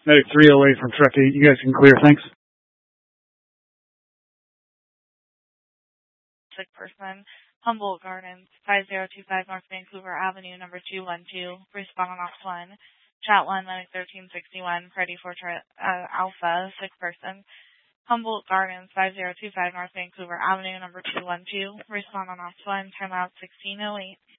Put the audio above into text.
Medic 308 from Truck 8. You guys can clear, thanks. Sick person, Humboldt Gardens, 5025 North Vancouver Avenue, number 212. Respond on ops 1. Chat 1, Medic 1361, Freddy Fortress Alpha, sick person. Humboldt Gardens, 5025 North Vancouver Avenue, number 212. Respond on ops 1. Timeout 1608.